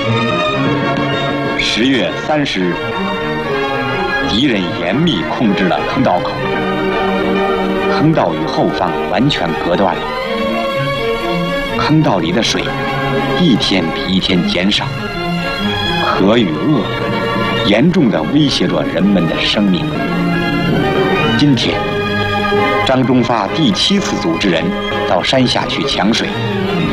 10月30日，敌人严密控制了坑道口，坑道与后方完全隔断了。坑道里的水一天比一天减少，河与恶严重地威胁着人们的生命。今天，张忠发第7次组织人到山下去抢水，